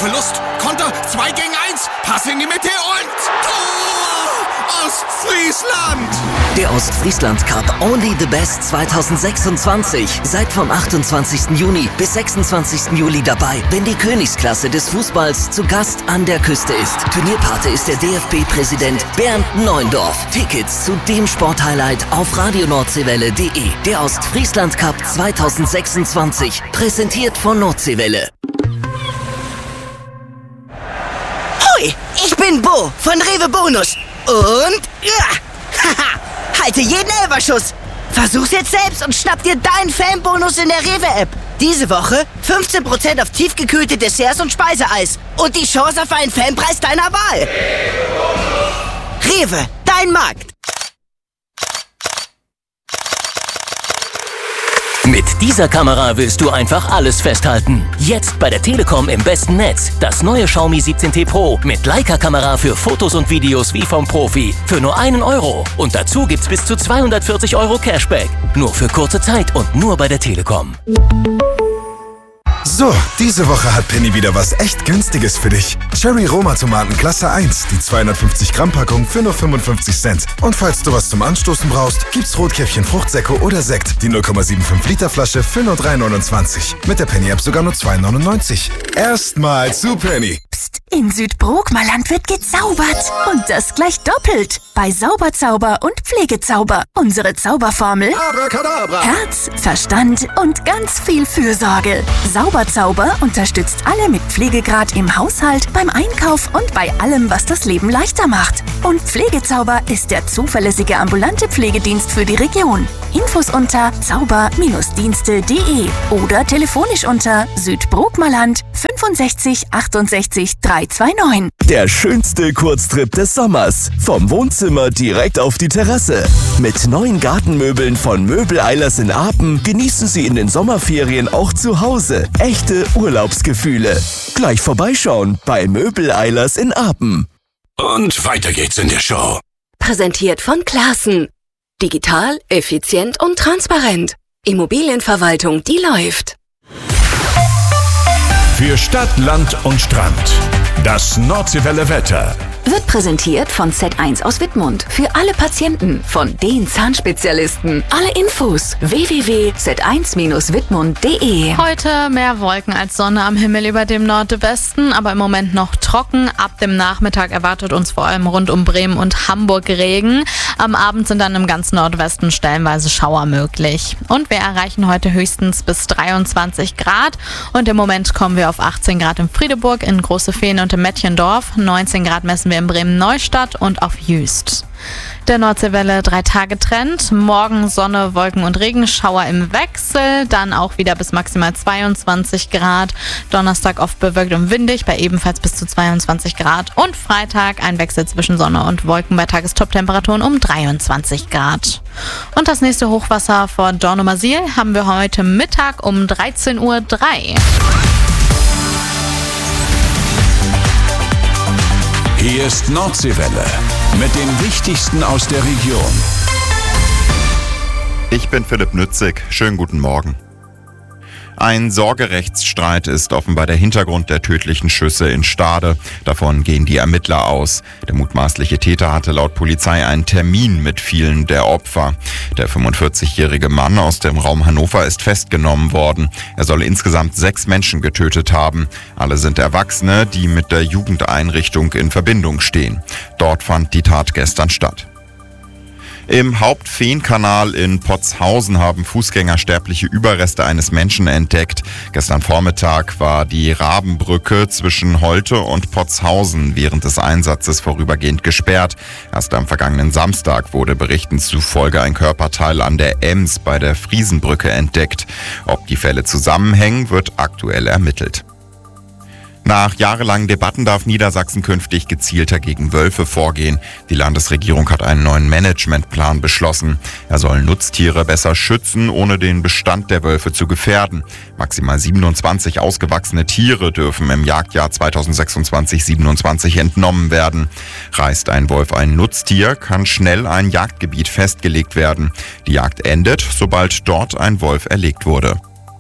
Verlust, Konter, 2 gegen 1, Pass in die Mitte und Tor! Ostfriesland! Der Ostfriesland Cup Only the Best 2026. Seid vom 28. Juni bis 26. Juli dabei, wenn die Königsklasse des Fußballs zu Gast an der Küste ist. Turnierpate ist der DFB-Präsident Bernd Neuendorf. Tickets zu dem Sporthighlight auf radionordsee-welle.de. Der Ostfriesland Cup 2026. Präsentiert von Nordseewelle. Hoi, ich bin Bo von Rewe Bonus. Und halte jeden Elferschuss. Versuch's jetzt selbst und schnapp dir deinen Fanbonus in der Rewe-App. Diese Woche 15% auf tiefgekühlte Desserts und Speiseeis. Und die Chance auf einen Fanpreis deiner Wahl. Rewe, dein Markt. Mit dieser Kamera willst du einfach alles festhalten. Jetzt bei der Telekom im besten Netz. Das neue Xiaomi 17T Pro mit Leica-Kamera für Fotos und Videos wie vom Profi. Für nur €1. Und dazu gibt's bis zu 240 € Cashback. Nur für kurze Zeit und nur bei der Telekom. So, diese Woche hat Penny wieder was echt Günstiges für dich. Cherry Roma Tomaten Klasse 1, die 250 Gramm Packung für nur 55 Cent. Und falls du was zum Anstoßen brauchst, gibt's Rotkäppchen Fruchtsäcke oder Sekt, die 0,75 Liter Flasche für nur 3,29. Mit der Penny App sogar nur 2,99. Erstmal zu Penny. Psst, in Südbrookmerland wird gezaubert. Und das gleich doppelt. Bei Sauberzauber und Pflegezauber. Unsere Zauberformel: Abracadabra. Herz, Verstand und ganz viel Fürsorge. Sauberzauber unterstützt alle mit Pflegegrad im Haushalt, beim Einkauf und bei allem, was das Leben leichter macht. Und Pflegezauber ist der zuverlässige ambulante Pflegedienst für die Region. Infos unter zauber-dienste.de oder telefonisch unter Südbrookmerland 65 68 329. Der schönste Kurztrip des Sommers. Vom Wohnzimmer direkt auf die Terrasse. Mit neuen Gartenmöbeln von Möbel Eilers in Apen genießen Sie in den Sommerferien auch zu Hause echte Urlaubsgefühle. Gleich vorbeischauen bei Möbel Eilers in Apen. Und weiter geht's in der Show. Präsentiert von Classen. Digital, effizient und transparent. Immobilienverwaltung, die läuft. Für Stadt, Land und Strand. Das Nordseewelle Wetter. Wird präsentiert von Z1 aus Wittmund. Für alle Patienten, von den Zahnspezialisten. Alle Infos www.z1-wittmund.de. Heute mehr Wolken als Sonne am Himmel über dem Nordwesten, aber im Moment noch trocken. Ab dem Nachmittag erwartet uns vor allem rund um Bremen und Hamburg Regen. Am Abend sind dann im ganzen Nordwesten stellenweise Schauer möglich. Und wir erreichen heute höchstens bis 23 Grad. Und im Moment kommen wir auf 18 Grad in Friedeburg, in Große Fehn und im Mettchendorf. 19 Grad messen wir in Bremen-Neustadt und auf Jüst. Der Nordseewelle 3-Tage-Trend. Morgen Sonne, Wolken und Regenschauer im Wechsel. Dann auch wieder bis maximal 22 Grad. Donnerstag oft bewölkt und windig, bei ebenfalls bis zu 22 Grad. Und Freitag ein Wechsel zwischen Sonne und Wolken bei Tagestoptemperaturen um 23 Grad. Und das nächste Hochwasser vor Dornumersiel haben wir heute Mittag um 13:03 Uhr. Hier ist Nordseewelle mit dem Wichtigsten aus der Region. Ich bin Philipp Nützig. Schönen guten Morgen. Ein Sorgerechtsstreit ist offenbar der Hintergrund der tödlichen Schüsse in Stade. Davon gehen die Ermittler aus. Der mutmaßliche Täter hatte laut Polizei einen Termin mit vielen der Opfer. Der 45-jährige Mann aus dem Raum Hannover ist festgenommen worden. Er soll insgesamt 6 Menschen getötet haben. Alle sind Erwachsene, die mit der Jugendeinrichtung in Verbindung stehen. Dort fand die Tat gestern statt. Im Hauptfeenkanal in Potshausen haben Fußgänger sterbliche Überreste eines Menschen entdeckt. Gestern Vormittag war die Rabenbrücke zwischen Holte und Potshausen während des Einsatzes vorübergehend gesperrt. Erst am vergangenen Samstag wurde Berichten zufolge ein Körperteil an der Ems bei der Friesenbrücke entdeckt. Ob die Fälle zusammenhängen, wird aktuell ermittelt. Nach jahrelangen Debatten darf Niedersachsen künftig gezielter gegen Wölfe vorgehen. Die Landesregierung hat einen neuen Managementplan beschlossen. Er soll Nutztiere besser schützen, ohne den Bestand der Wölfe zu gefährden. Maximal 27 ausgewachsene Tiere dürfen im Jagdjahr 2026/27 entnommen werden. Reißt ein Wolf ein Nutztier, kann schnell ein Jagdgebiet festgelegt werden. Die Jagd endet, sobald dort ein Wolf erlegt wurde.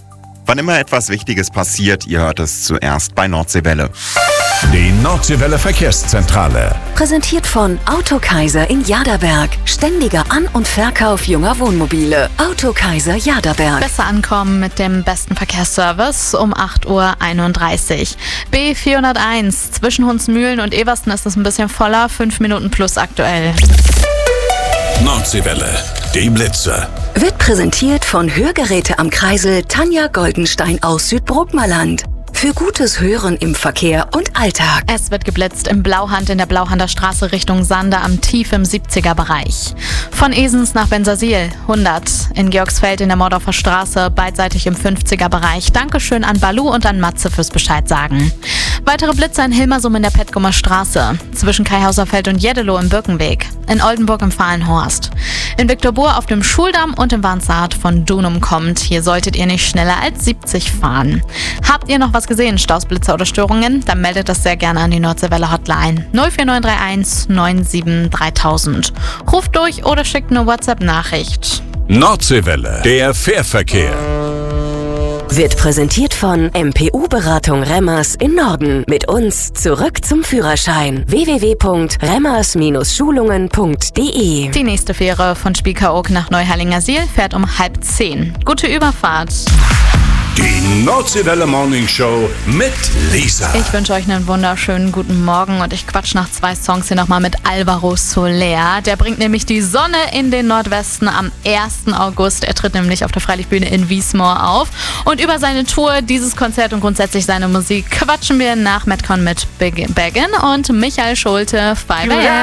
Wann immer etwas Wichtiges passiert, ihr hört es zuerst bei Nordseewelle. Die Nordseewelle Verkehrszentrale. Präsentiert von Autokaiser in Jaderberg. Ständiger An- und Verkauf junger Wohnmobile. Autokaiser Jaderberg. Besser ankommen mit dem besten Verkehrsservice um 8:31 Uhr. B401 zwischen Hunsmühlen und Eversten ist es ein bisschen voller, 5 Minuten plus aktuell. Nordseewelle, die Blitze. Wird präsentiert von Hörgeräte am Kreisel Tanja Goldenstein aus Südbrookmerland. Für gutes Hören im Verkehr und Alltag. Es wird geblitzt im Blauhand in der Blauhander Straße Richtung Sander am Tief im 70er-Bereich. Von Esens nach Bensersiel 100. In Georgsfeld in der Mordorfer Straße beidseitig im 50er-Bereich. Dankeschön an Balu und an Matze fürs Bescheid sagen. Weitere Blitze in Hilmersum in der Petkumer Straße. Zwischen Kaihauserfeld und Jeddelo im Birkenweg. In Oldenburg im Fahlenhorst. In Viktorbohr auf dem Schuldamm und im Warnsaat von Dunum kommt. Hier solltet ihr nicht schneller als 70 fahren. Habt ihr noch was gesehen, Stausblitzer oder Störungen? Dann meldet das sehr gerne an die Nordseewelle Hotline 04931 97 3000. Ruft durch oder schickt eine WhatsApp-Nachricht. Nordseewelle, der Fährverkehr. Wird präsentiert von MPU-Beratung Remmers in Norden. Mit uns zurück zum Führerschein. www.remmers-schulungen.de. Die nächste Fähre von Spiekeroog nach Neuherlingersiel fährt um 9:30. Gute Überfahrt. Die Nordseewelle Morning Show mit Lisa. Ich wünsche euch einen wunderschönen guten Morgen und ich quatsch nach 2 Songs hier nochmal mit Alvaro Soler. Der bringt nämlich die Sonne in den Nordwesten am 1. August. Er tritt nämlich auf der Freilichtbühne in Wiesmoor auf. Und über seine Tour, dieses Konzert und grundsätzlich seine Musik quatschen wir nach Metcon mit Begin und Michael Schulte 5 AM.